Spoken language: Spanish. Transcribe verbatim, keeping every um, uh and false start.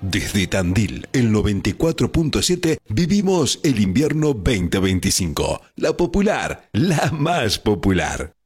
Desde Tandil, el noventa y cuatro punto siete, vivimos el invierno veinte veinticinco. La popular, la más popular.